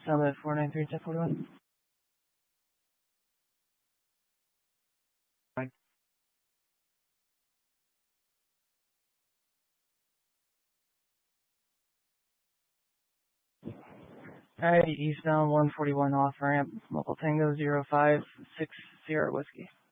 Summit 493 1041. Right. Alright, eastbound 141 off ramp, Mobile Tango 0560 Whiskey.